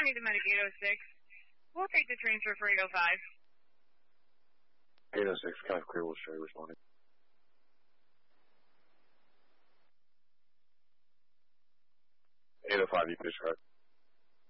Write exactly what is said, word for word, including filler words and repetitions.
Miami to Medic eight oh six. We'll take the transfer for eight oh five. eight oh six, Sky Clear, we'll show you responding. eight oh five, you can describe.